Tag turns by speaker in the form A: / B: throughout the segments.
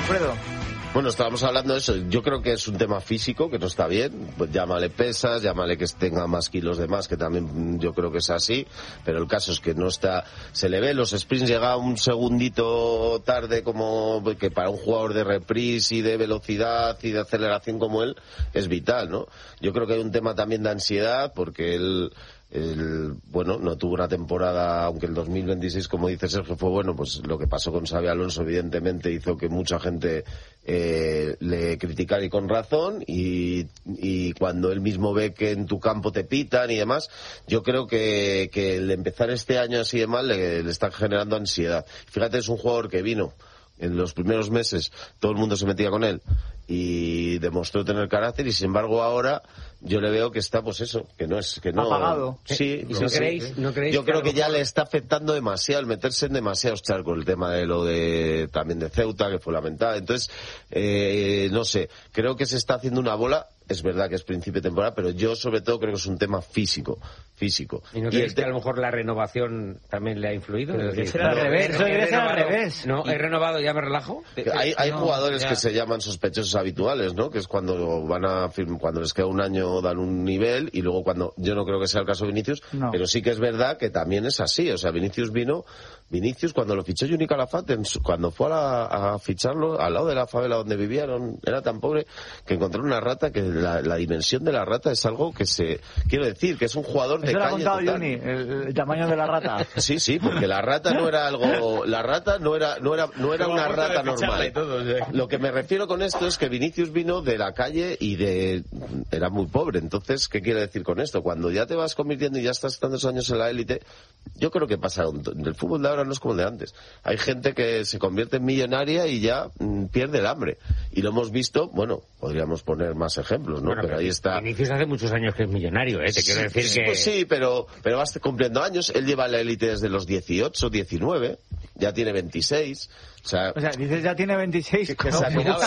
A: Alfredo?
B: Bueno, estábamos hablando de eso. Yo creo que es un tema físico, que no está bien. Pues llámale pesas, llámale que tenga más kilos de más, que también yo creo que es así. Pero el caso es que no está... Se le ve, los sprints llega un segundito tarde, como que para un jugador de reprise y de velocidad y de aceleración como él, es vital, ¿no? Yo creo que hay un tema también de ansiedad, porque él... bueno, no tuvo una temporada, aunque el 2026, como dice Sergio, fue bueno, pues lo que pasó con Xabi Alonso evidentemente hizo que mucha gente le criticara, y con razón, y cuando él mismo ve que en tu campo te pitan y demás, yo creo que el empezar este año así de mal le está generando ansiedad. Fíjate, es un jugador que vino en los primeros meses, todo el mundo se metía con él y demostró tener carácter, y sin embargo ahora yo le veo que está, pues eso, que no
A: apagado.
B: Sí,
C: ¿No creéis
B: yo creo que ya
C: mejor...
B: le está afectando demasiado el meterse en demasiados charcos, el tema de lo de también de Ceuta, que fue lamentable. Entonces, no sé, creo que se está haciendo una bola. Es verdad que es principio de temporada, pero yo sobre todo creo que es un tema físico.
C: ¿Y no crees que a lo mejor la renovación también le ha influido?
A: Debe ser al revés.
C: No, he renovado, ya me relajo.
B: Hay jugadores que se llaman sospechosos habituales, ¿no? Que es cuando cuando les queda un año dan un nivel, y luego yo no creo que sea el caso de Vinicius, pero sí que es verdad que también es así. O sea, Vinicius cuando lo fichó Juni Calafate, cuando fue a ficharlo al lado de la favela donde vivían, era tan pobre que encontró una rata, que la dimensión de la rata es algo que quiero decir, que es un jugador de calle total.
A: Eso lo ha contado Juni, el tamaño de la rata.
B: Sí, porque la rata no era una rata normal. Lo que me refiero con esto es que Vinicius vino de la calle y era muy pobre. Entonces, ¿qué quiere decir con esto? Cuando ya te vas convirtiendo y ya estás tantos años en la élite, yo creo que pasa. El fútbol de ahora no es como el de antes. Hay gente que se convierte en millonaria y ya pierde el hambre. Y lo hemos visto, bueno, podríamos poner más ejemplos, ¿no?
C: Bueno,
B: pero ahí está.
C: Vinicius hace muchos años que es millonario, ¿eh? Te quiero decir que...
B: Pues sí, pero vas cumpliendo años. Él lleva la élite desde los 18, 19, ya tiene 26... O sea,
A: dices ya tiene 26.
B: Pero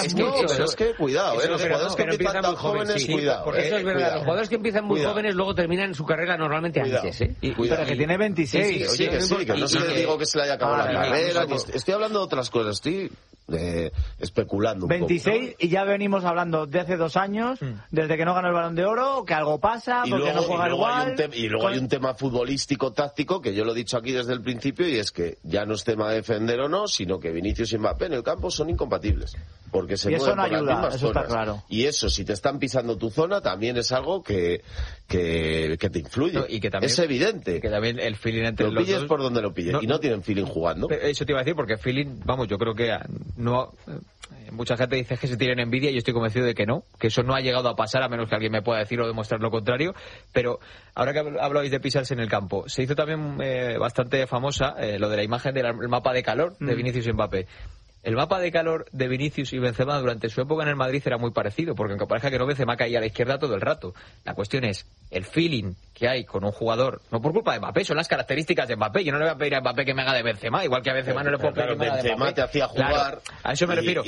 B: es que cuidado, los jugadores que empiezan tan jóvenes, cuidado.
C: Porque eso es verdad, los jugadores que empiezan muy jóvenes luego terminan su carrera normalmente antes, ¿eh?
A: Pero que tiene 26.
B: Sí, que no se le digo que se le haya acabado la carrera. Estoy hablando de otras cosas, estoy especulando un
A: 26
B: poco, ¿no?
A: Y ya venimos hablando de hace 2 años, desde que no ganó el Balón de Oro, que algo pasa, porque no juega igual.
B: Y luego hay un tema futbolístico, táctico, que yo lo he dicho aquí desde el principio, y es que ya no es tema de defender o no, sino que Vinicius y Mbappé en el campo son incompatibles, porque se mueven por las mismas
A: eso
B: zonas.
A: está claro.
B: Y eso, si te están pisando tu zona, también es algo que te influye.
D: Y que también,
B: es evidente.
D: Que también el feeling entre
B: los dos... Lo pilles por donde lo pilles, y no tienen feeling jugando.
D: Eso te iba a decir, porque feeling, vamos, yo creo que no... Mucha gente dice que se tienen envidia, y yo estoy convencido de que no, que eso no ha llegado a pasar, a menos que alguien me pueda decir o demostrar lo contrario. Pero ahora que hablabais de pisarse en el campo, se hizo también bastante famosa lo de la imagen del mapa de calor de Vinicius y Mbappé. El mapa de calor de Vinicius y Benzema durante su época en el Madrid era muy parecido, porque aunque parezca que no, Benzema caía a la izquierda todo el rato. La cuestión es el feeling que hay con un jugador, no por culpa de Mbappé, son las características de Mbappé. Yo no le voy a pedir a Mbappé que me haga de Benzema, igual que a Benzema no le puedo pedir que me haga de Mbappé.
B: Benzema te hacía jugar.
D: Claro, a eso me refiero.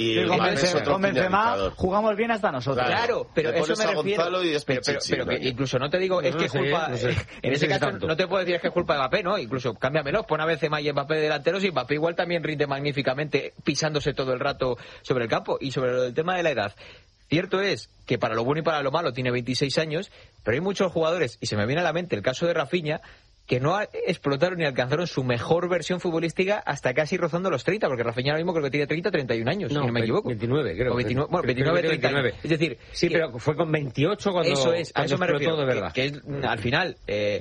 A: Con Benzema jugamos bien hasta nosotros.
D: Claro, pero eso me refiero. Pero que incluso no te digo, es que es culpa. En ese caso no te puedo decir es que es culpa de Mbappé, ¿no? Incluso cámbiamelo, pon a Benzema y Mbappé delanteros, y Mbappé igual también rinde magníficamente pisándose todo el rato sobre el campo. Y sobre el tema de la edad, cierto es que para lo bueno y para lo malo tiene 26 años, pero hay muchos jugadores, y se me viene a la mente el caso de Rafinha, que no explotaron ni alcanzaron su mejor versión futbolística hasta casi rozando los 30, porque Rafinha ahora mismo creo que tiene 30, 31 años, si no me equivoco.
C: 29, creo.
D: O 29, 29. Es decir...
C: Sí, pero fue con 28 cuando...
D: Eso es, a eso me refiero,
C: de verdad.
D: Que es, al final...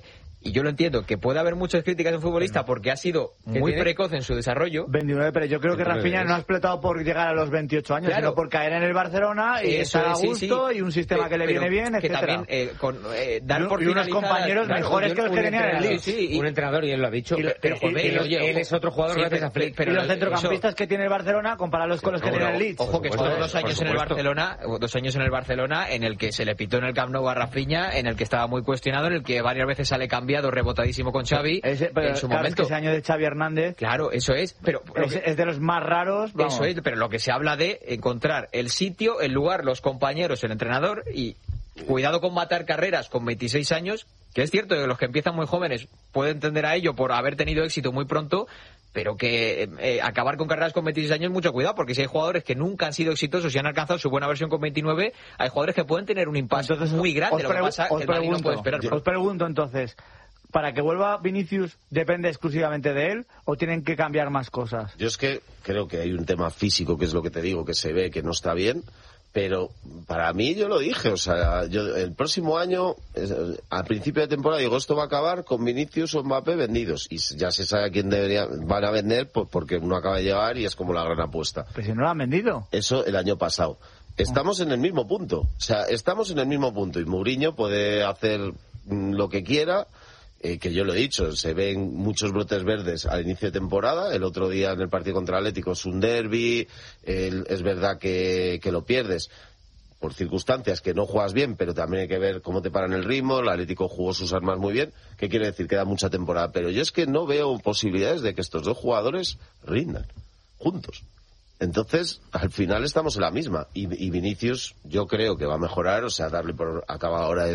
D: y yo lo entiendo, que puede haber muchas críticas en futbolista porque ha sido muy precoz en su desarrollo.
A: 29, pero yo creo que Rafinha no ha explotado por llegar a los 28 años, sino por caer en el Barcelona y estar a gusto, y un sistema que le viene bien, etcétera.
D: Que también dar por
A: y unos compañeros mejores que los que tenían en el Leeds.
C: Un entrenador, y él lo ha dicho. Pero él es otro jugador gracias a Flick.
A: Y los centrocampistas que tiene el Barcelona, comparalos con los que tiene el Leeds.
D: Ojo, que estuvo 2 años en el Barcelona, 2 años en el Barcelona, en el que se le pitó en el Camp Nou a Rafinha, en el que estaba muy cuestionado, en el que varias veces sale cambiado, rebotadísimo con Xavi en su momento.
A: Es que ese año de Xavi Hernández,
D: claro, eso es, pero
A: es de los más raros, vamos.
D: Eso es, pero lo que se habla de encontrar el sitio, el lugar, los compañeros, el entrenador, y cuidado con matar carreras con 26 años, que es cierto que los que empiezan muy jóvenes pueden tender a ello por haber tenido éxito muy pronto, pero que acabar con carreras con 26 años, mucho cuidado, porque si hay jugadores que nunca han sido exitosos y han alcanzado su buena versión con 29, hay jugadores que pueden tener un impacto muy grande. Lo que pasa es que el Madrid no puede esperar.
A: Os pregunto entonces, ¿para que vuelva Vinicius depende exclusivamente de él o tienen que cambiar más cosas?
B: Yo es que creo que hay un tema físico, que es lo que te digo, que se ve que no está bien, pero para mí yo lo dije, o sea, yo el próximo año, al principio de temporada, digo, esto va a acabar con Vinicius o Mbappé vendidos, y ya se sabe a quién van a vender porque uno acaba de llegar y es como la gran apuesta.
A: Pero si no lo han vendido.
B: Eso el año pasado. Estamos en el mismo punto, o sea, estamos en el mismo punto, y Mourinho puede hacer lo que quiera. Que yo lo he dicho, se ven muchos brotes verdes al inicio de temporada. El otro día en el partido contra Atlético es un derbi, es verdad que lo pierdes por circunstancias, que no juegas bien, pero también hay que ver cómo te paran el ritmo. El Atlético jugó sus armas muy bien. ¿Qué quiere decir? Queda mucha temporada, pero yo es que no veo posibilidades de que estos dos jugadores rindan juntos. Entonces, al final estamos en la misma, y Vinicius yo creo que va a mejorar, o sea, darle por acaba ahora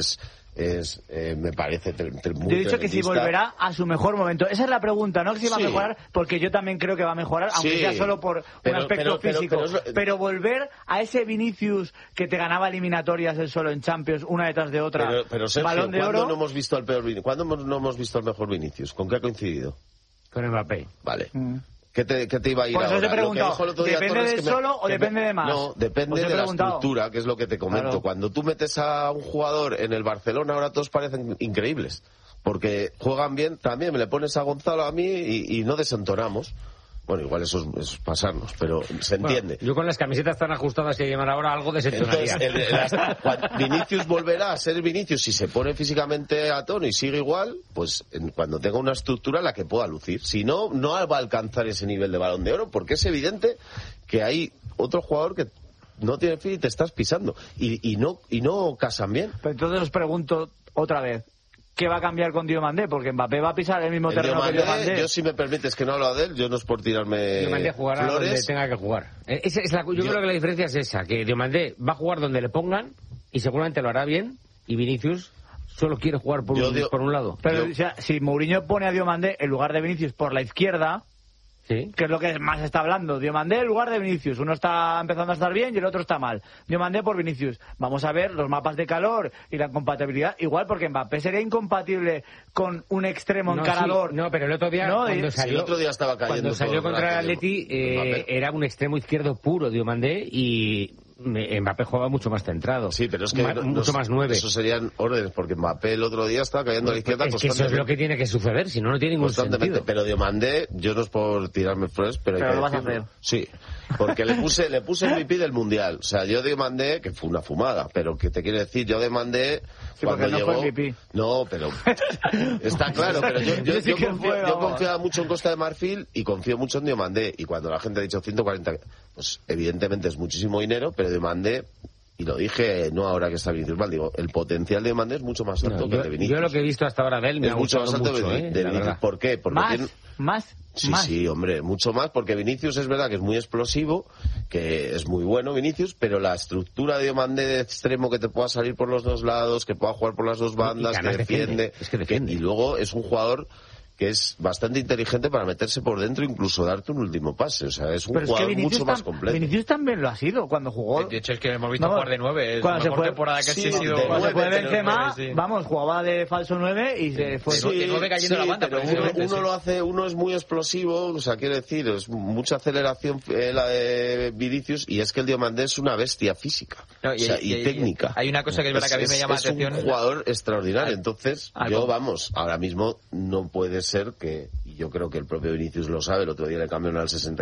B: me parece muy
A: Yo he dicho que si volverá a su mejor momento. Esa es la pregunta, no que si va a mejorar, porque yo también creo que va a mejorar, aunque sea solo por un aspecto físico. Pero volver a ese Vinicius que te ganaba eliminatorias él solo en Champions, una detrás de otra,
B: pero Sergio,
A: Balón de Oro.
B: ¿cuándo no hemos visto al peor Vinicius? ¿Cuándo no hemos visto al mejor Vinicius? ¿Con qué ha coincidido?
C: Con Mbappé.
B: Vale. ¿Qué te iba a ir
A: por eso
B: ahora?
A: Te he preguntado, ¿depende de solo o depende de más?
B: No, depende de la estructura, que es lo que te comento. Claro. Cuando tú metes a un jugador en el Barcelona, ahora todos parecen increíbles, porque juegan bien. También me le pones a Gonzalo a mí y no desentonamos. Bueno, igual eso es pasarnos, pero se entiende.
C: Yo con las camisetas tan ajustadas que llevan ahora algo desentonaría.
B: Vinicius volverá a ser Vinicius si se pone físicamente a tono y sigue igual, pues cuando tenga una estructura la que pueda lucir. Si no, no va a alcanzar ese nivel de Balón de Oro, porque es evidente que hay otro jugador que no tiene fin y te estás pisando. Y no casan bien.
A: Pero entonces os pregunto otra vez, ¿qué va a cambiar con Diomandé? Porque Mbappé va a pisar el mismo terreno que Diomandé.
B: Yo, si me permites que no hablo de él, yo no es por tirarme
C: Diomandé jugará
B: flores.
C: Donde tenga que jugar. Yo creo que la diferencia es esa, que Diomandé va a jugar donde le pongan y seguramente lo hará bien, y Vinicius solo quiere jugar por un lado.
A: Pero o sea, si Mourinho pone a Diomandé en lugar de Vinicius por la izquierda,
C: ¿sí?
A: Que es lo que más está hablando, Diomandé en lugar de Vinicius, uno está empezando a estar bien y el otro está mal, Diomandé por Vinicius, vamos a ver los mapas de calor y la compatibilidad, igual porque Mbappé sería incompatible con un extremo encarador.
C: Sí, no, pero el otro día
B: el otro día estaba cayendo,
C: cuando salió contra el Atleti era un extremo izquierdo puro Diomandé, y Mbappé jugaba mucho más centrado.
B: Sí, pero es que
C: mucho más 9.
B: Eso serían órdenes, porque Mbappé el otro día estaba cayendo a la izquierda constantemente.
C: Eso es lo que tiene que suceder, si no, no tiene ningún sentido.
B: Pero Diomandé, yo no es por tirarme flores, pero hay que
A: lo vas a hacer.
B: Sí, porque le puse el MVP del Mundial. O sea, yo Diomandé, que fue una fumada, pero que te quiero decir, yo demandé cuando
A: no
B: llegó...
A: fue MVP.
B: No, pero está claro, pero yo confiaba mucho en Costa de Marfil y confío mucho en Diomandé, y cuando la gente ha dicho 140, pues evidentemente es muchísimo dinero, pero Diomandé, y lo dije no ahora que está Vinicius mal, digo, el potencial de Diomandé es mucho más alto que el de Vinicius.
C: Yo lo que he visto hasta ahora de él me ha gustado mucho,
B: de Vinicius. ¿Por qué? Porque
A: ¿Más?
B: Sí, hombre, mucho más, porque Vinicius es verdad que es muy explosivo, que es muy bueno Vinicius, pero la estructura de Diomandé de extremo, que te pueda salir por los dos lados, que pueda jugar por las dos bandas, que defiende. Y luego es un jugador que es bastante inteligente para meterse por dentro, incluso darte un último pase. O sea, es un jugador mucho más completo.
A: Vinicius también lo ha sido cuando jugó.
D: De hecho, es que hemos visto jugar de 9. Es la mejor temporada que ha sido.
A: Cuando se fue Benzema, vamos, jugaba de falso 9 y se fue.
D: De 9 cayendo la banda.
B: Pero uno lo hace, uno es muy explosivo, o sea, quiero decir, es mucha aceleración la de Vinicius, y es que el Diomandé es una bestia física y técnica.
D: Hay una cosa que es verdad que a mí me llama la atención.
B: Es un jugador extraordinario. Entonces, ahora mismo no puede ser que, y yo creo que el propio Vinicius lo sabe, el otro día le cambiaron al 60